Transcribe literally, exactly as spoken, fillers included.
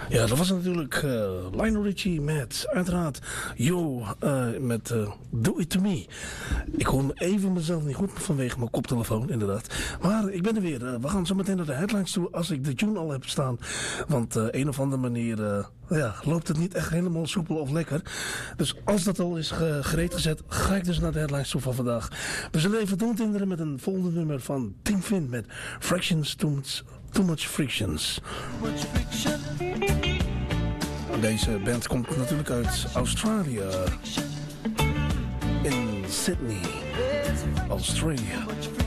Ja, dat was natuurlijk uh, Lionel Richie met, uiteraard, Yo, uh, met uh, Do It To Me. Ik hoor even mezelf niet goed vanwege mijn koptelefoon, inderdaad. Maar ik ben er weer. Uh, we gaan zo meteen naar de headlines toe als ik de tune al heb staan. Want uh, een of andere manier uh, ja, loopt het niet echt helemaal soepel of lekker. Dus als dat al is ge gereed gezet, ga ik dus naar de headlines toe van vandaag. We zullen even doortinderen met een volgende nummer van Tim Finn met Fractions Too Much, too much Frictions. Too much friction. Deze band komt natuurlijk uit Australië. In Sydney, Australia.